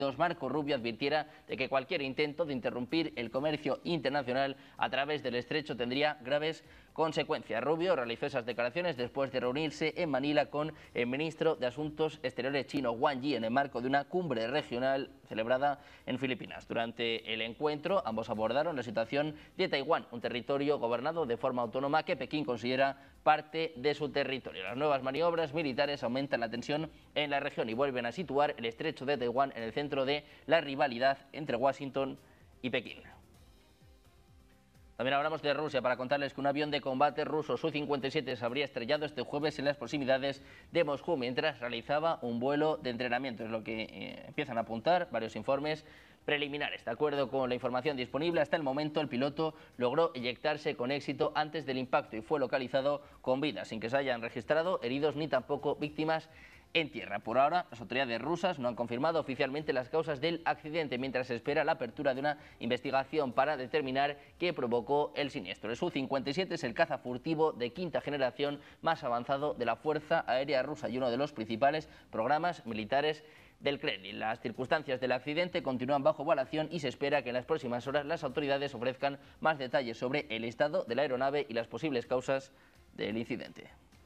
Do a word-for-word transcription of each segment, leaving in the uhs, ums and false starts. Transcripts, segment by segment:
Marco Rubio advirtiera de que cualquier intento de interrumpir el comercio internacional a través del estrecho tendría graves consecuencias. Rubio realizó esas declaraciones después de reunirse en Manila con el ministro de Asuntos Exteriores chino Wang Yi en el marco de una cumbre regional celebrada en Filipinas. Durante el encuentro, ambos abordaron la situación de Taiwán, un territorio gobernado de forma autónoma que Pekín considera parte de su territorio. Las nuevas maniobras militares aumentan la tensión en la región y vuelven a situar el estrecho de Taiwán en el centro de la rivalidad entre Washington y Pekín. También hablamos de Rusia para contarles que un avión de combate ruso Su cincuenta y siete se habría estrellado este jueves en las proximidades de Moscú mientras realizaba un vuelo de entrenamiento. Es lo que eh, empiezan a apuntar varios informes preliminares. De acuerdo con la información disponible, hasta el momento el piloto logró eyectarse con éxito antes del impacto y fue localizado con vida, sin que se hayan registrado heridos ni tampoco víctimas en tierra. Por ahora, las autoridades rusas no han confirmado oficialmente las causas del accidente, mientras se espera la apertura de una investigación para determinar qué provocó el siniestro. El Su cincuenta y siete es el caza furtivo de quinta generación más avanzado de la Fuerza Aérea Rusa y uno de los principales programas militares del Kremlin. Las circunstancias del accidente continúan bajo evaluación y se espera que en las próximas horas las autoridades ofrezcan más detalles sobre el estado de la aeronave y las posibles causas del incidente.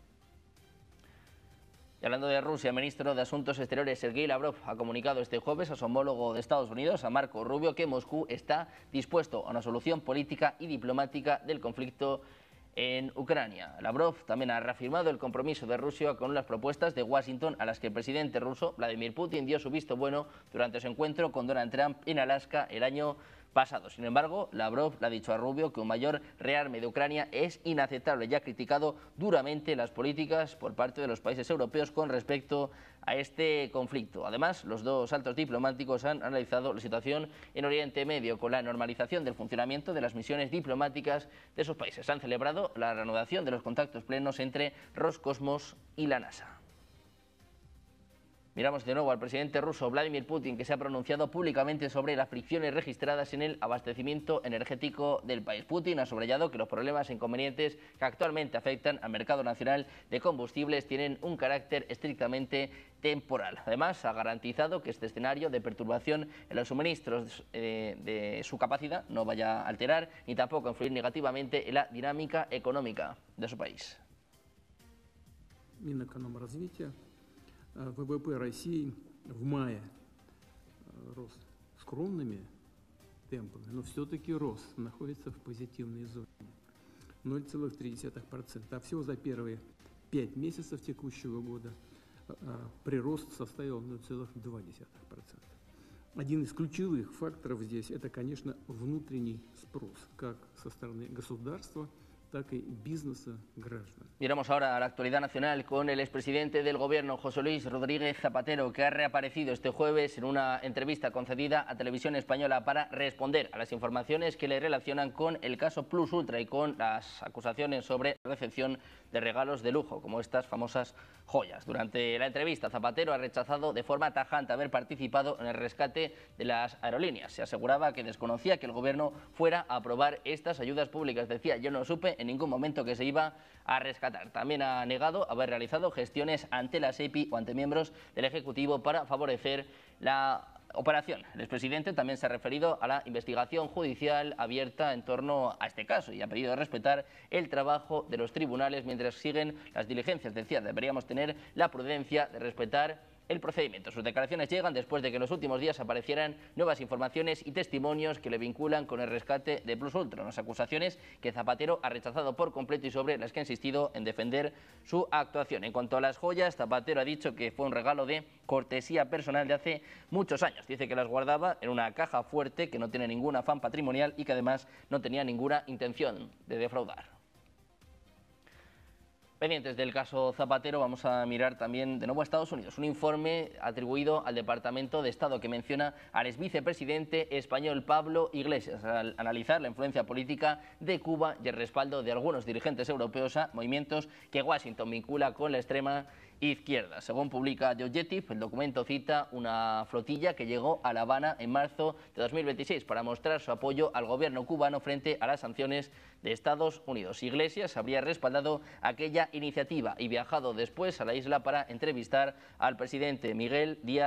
Y hablando de Rusia, el ministro de Asuntos Exteriores Sergei Lavrov ha comunicado este jueves a su homólogo de Estados Unidos, a Marco Rubio, que Moscú está dispuesto a una solución política y diplomática del conflicto en Ucrania. Lavrov también ha reafirmado el compromiso de Rusia con las propuestas de Washington a las que el presidente ruso Vladimir Putin dio su visto bueno durante su encuentro con Donald Trump en Alaska el año pasado. Sin embargo, Lavrov le ha dicho a Rubio que un mayor rearme de Ucrania es inaceptable y ha criticado duramente las políticas por parte de los países europeos con respecto a este conflicto. Además, los dos altos diplomáticos han analizado la situación en Oriente Medio con la normalización del funcionamiento de las misiones diplomáticas de esos países. Han celebrado la reanudación de los contactos plenos entre Roscosmos y la NASA. Miramos de nuevo al presidente ruso Vladimir Putin, que se ha pronunciado públicamente sobre las fricciones registradas en el abastecimiento energético del país. Putin ha subrayado que los problemas e inconvenientes que actualmente afectan al mercado nacional de combustibles tienen un carácter estrictamente temporal. Además, ha garantizado que este escenario de perturbación en los suministros eh, de su capacidad no vaya a alterar ni tampoco a influir negativamente en la dinámica económica de su país. ВВП России в мае рос скромными темпами, но все-таки рос, находится в позитивной зоне, ноль целых три десятых процента. А всего за первые пять месяцев текущего года прирост составил ноль целых два десятых процента. Один из ключевых факторов здесь – это, конечно, внутренний спрос, как со стороны государства, так y бизнеса граждан. Miramos ahora a la actualidad nacional con el expresidente del gobierno, José Luis Rodríguez Zapatero, que ha reaparecido este jueves en una entrevista concedida a Televisión Española para responder a las informaciones que le relacionan con el caso Plus Ultra y con las acusaciones sobre recepción de regalos de lujo, como estas famosas joyas. Durante la entrevista, Zapatero ha rechazado de forma tajante haber participado en el rescate de las aerolíneas. Se aseguraba que desconocía que el gobierno fuera a aprobar estas ayudas públicas. Decía, yo no supe en ningún momento que se iba a rescatar. También ha negado haber realizado gestiones ante la SEPI o ante miembros del Ejecutivo para favorecer la operación. El expresidente también se ha referido a la investigación judicial abierta en torno a este caso y ha pedido respetar el trabajo de los tribunales mientras siguen las diligencias. Decía, deberíamos tener la prudencia de respetar el procedimiento. Sus declaraciones llegan después de que en los últimos días aparecieran nuevas informaciones y testimonios que le vinculan con el rescate de Plus Ultra, unas acusaciones que Zapatero ha rechazado por completo y sobre las que ha insistido en defender su actuación. En cuanto a las joyas, Zapatero ha dicho que fue un regalo de cortesía personal de hace muchos años. Dice que las guardaba en una caja fuerte que no tiene ningún afán patrimonial y que además no tenía ninguna intención de defraudar. Pendientes del caso Zapatero, vamos a mirar también de nuevo a Estados Unidos. Un informe atribuido al Departamento de Estado que menciona al exvicepresidente español Pablo Iglesias al analizar la influencia política de Cuba y el respaldo de algunos dirigentes europeos a movimientos que Washington vincula con la extrema izquierda. Según publica The Objective, el documento cita una flotilla que llegó a La Habana en marzo de dos mil veintiséis para mostrar su apoyo al gobierno cubano frente a las sanciones de Estados Unidos. Iglesias habría respaldado aquella iniciativa y viajado después a la isla para entrevistar al presidente Miguel Díaz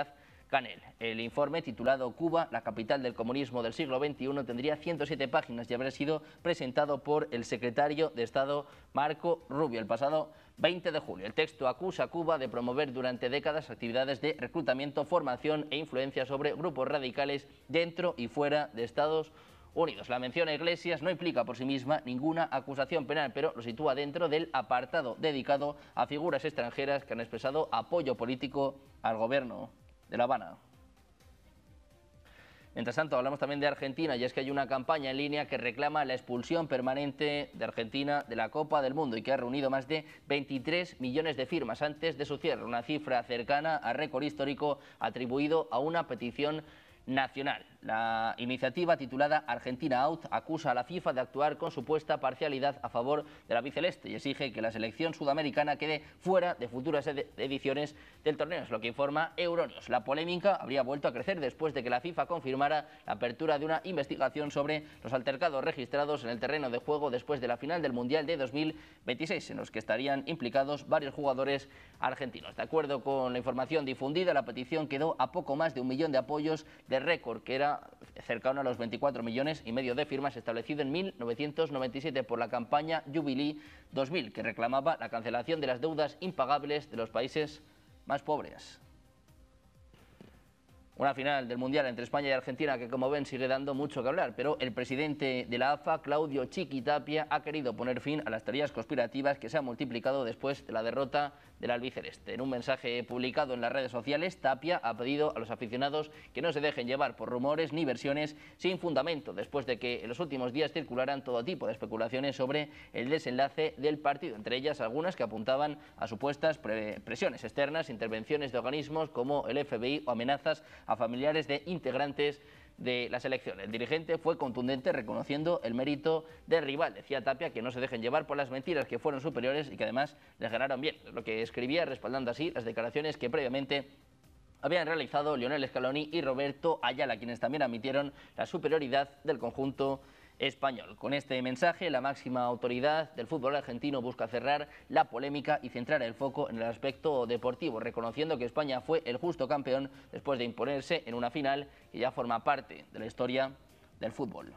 Canel. El informe, titulado Cuba, la capital del comunismo del siglo veintiuno, tendría ciento siete páginas y habría sido presentado por el secretario de Estado Marco Rubio el pasado veinte de julio. El texto acusa a Cuba de promover durante décadas actividades de reclutamiento, formación e influencia sobre grupos radicales dentro y fuera de Estados Unidos. La mención a Iglesias no implica por sí misma ninguna acusación penal, pero lo sitúa dentro del apartado dedicado a figuras extranjeras que han expresado apoyo político al gobierno de La Habana. Mientras tanto, hablamos también de Argentina, y es que hay una campaña en línea que reclama la expulsión permanente de Argentina de la Copa del Mundo y que ha reunido más de veintitrés millones de firmas antes de su cierre, una cifra cercana al récord histórico atribuido a una petición nacional. La iniciativa, titulada Argentina Out, acusa a la FIFA de actuar con supuesta parcialidad a favor de la albiceleste y exige que la selección sudamericana quede fuera de futuras ed ediciones del torneo, es lo que informa Euronews. La polémica habría vuelto a crecer después de que la FIFA confirmara la apertura de una investigación sobre los altercados registrados en el terreno de juego después de la final del Mundial de dos mil veintiséis, en los que estarían implicados varios jugadores argentinos. De acuerdo con la información difundida, la petición quedó a poco más de un millón de apoyos, de récord que era cercano a los veinticuatro millones y medio de firmas establecido en mil novecientos noventa y siete por la campaña Jubilee dos mil, que reclamaba la cancelación de las deudas impagables de los países más pobres. Una final del Mundial entre España y Argentina que, como ven, sigue dando mucho que hablar, pero el presidente de la A F A, Claudio Chiqui Tapia, ha querido poner fin a las teorías conspirativas que se han multiplicado después de la derrota del albiceleste. En un mensaje publicado en las redes sociales, Tapia ha pedido a los aficionados que no se dejen llevar por rumores ni versiones sin fundamento, después de que en los últimos días circularan todo tipo de especulaciones sobre el desenlace del partido, entre ellas algunas que apuntaban a supuestas pre presiones externas, intervenciones de organismos como el F B I o amenazas a familiares de integrantes de la selección. El dirigente fue contundente reconociendo el mérito del rival. Decía Tapia que no se dejen llevar por las mentiras, que fueron superiores y que además les ganaron bien. Lo que escribía, respaldando así las declaraciones que previamente habían realizado Lionel Scaloni y Roberto Ayala, quienes también admitieron la superioridad del conjunto español. Con este mensaje, la máxima autoridad del fútbol argentino busca cerrar la polémica y centrar el foco en el aspecto deportivo, reconociendo que España fue el justo campeón después de imponerse en una final que ya forma parte de la historia del fútbol.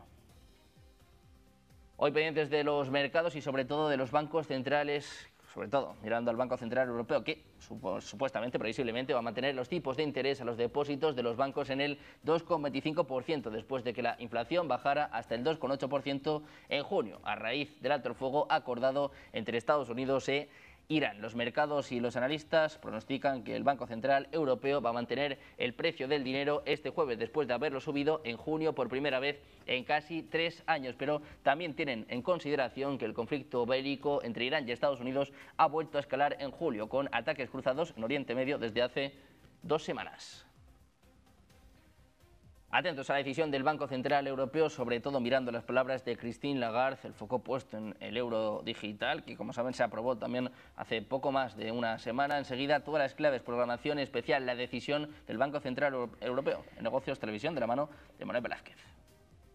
Hoy pendientes de los mercados y sobre todo de los bancos centrales, sobre todo mirando al Banco Central Europeo, que supuestamente, previsiblemente, va a mantener los tipos de interés a los depósitos de los bancos en el dos coma veinticinco por ciento, después de que la inflación bajara hasta el dos coma ocho por ciento en junio, a raíz del alto el fuego acordado entre Estados Unidos e Irán. Los mercados y los analistas pronostican que el Banco Central Europeo va a mantener el precio del dinero este jueves, después de haberlo subido en junio por primera vez en casi tres años. Pero también tienen en consideración que el conflicto bélico entre Irán y Estados Unidos ha vuelto a escalar en julio, con ataques cruzados en Oriente Medio desde hace dos semanas. Atentos a la decisión del Banco Central Europeo, sobre todo mirando las palabras de Christine Lagarde, el foco puesto en el euro digital, que como saben se aprobó también hace poco más de una semana. Enseguida todas las claves, programación especial, la decisión del Banco Central Europeo en Negocios Televisión de la mano de Manuel Velázquez.